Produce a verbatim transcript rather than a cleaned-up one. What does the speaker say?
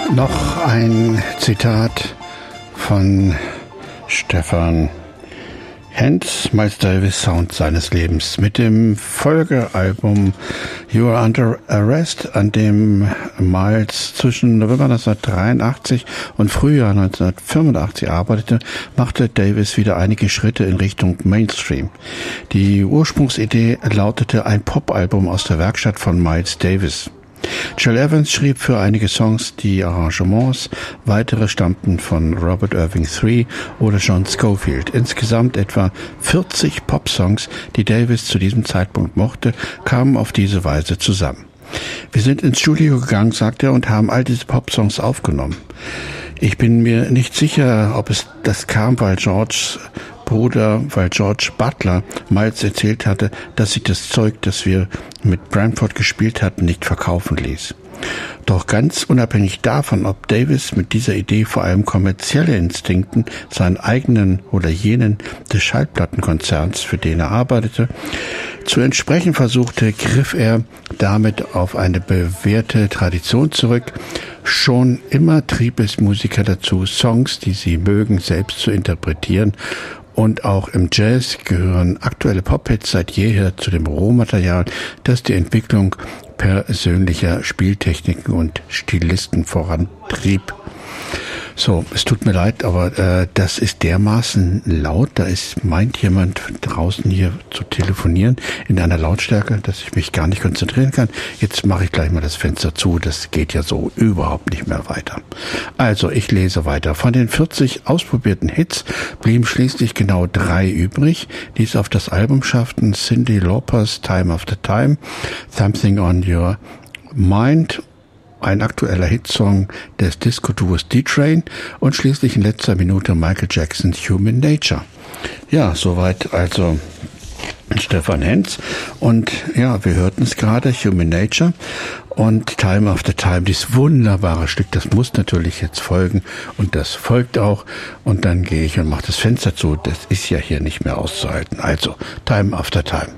Noch ein Zitat von Stefan Hens, Miles Davis Sound seines Lebens. Mit dem Folgealbum You Are Under Arrest, an dem Miles zwischen November neunzehnhundertdreiundachtzig und Frühjahr neunzehnhundertfünfundachtzig arbeitete, machte Davis wieder einige Schritte in Richtung Mainstream. Die Ursprungsidee lautete ein Popalbum aus der Werkstatt von Miles Davis. Gil Evans schrieb für einige Songs die Arrangements, weitere stammten von Robert Irving der Dritte oder John Scofield. Insgesamt etwa vierzig Popsongs, die Davis zu diesem Zeitpunkt mochte, kamen auf diese Weise zusammen. Wir sind ins Studio gegangen, sagt er, und haben all diese Popsongs aufgenommen. Ich bin mir nicht sicher, ob es das kam, weil Georges Bruder, weil George Butler Miles erzählt hatte, dass sich das Zeug, das wir mit Branford gespielt hatten, nicht verkaufen ließ. Doch ganz unabhängig davon, ob Davis mit dieser Idee vor allem kommerzielle Instinkten seinen eigenen oder jenen des Schallplattenkonzerns, für den er arbeitete, zu entsprechen versuchte, griff er damit auf eine bewährte Tradition zurück. Schon immer trieb es Musiker dazu, Songs, die sie mögen, selbst zu interpretieren. Und auch im Jazz gehören aktuelle Pop-Hits seit jeher zu dem Rohmaterial, das die Entwicklung persönlicher Spieltechniken und Stilisten vorantrieb. So, es tut mir leid, aber äh, das ist dermaßen laut, da ist meint jemand draußen hier zu telefonieren in einer Lautstärke, dass ich mich gar nicht konzentrieren kann. Jetzt mache ich gleich mal das Fenster zu, das geht ja so überhaupt nicht mehr weiter. Also, ich lese weiter. Von den vierzig ausprobierten Hits blieben schließlich genau drei übrig, die es auf das Album schafften: Cyndi Laupers Time After Time, Something on Your Mind, ein aktueller Hitsong des Disco-Duos D-Train und schließlich in letzter Minute Michael Jacksons Human Nature. Ja, soweit also Stefan Hens. Und ja, wir hörten es gerade, Human Nature und Time After Time, dieses wunderbare Stück, das muss natürlich jetzt folgen und das folgt auch. Und dann gehe ich und mache das Fenster zu, das ist ja hier nicht mehr auszuhalten. Also, Time After Time.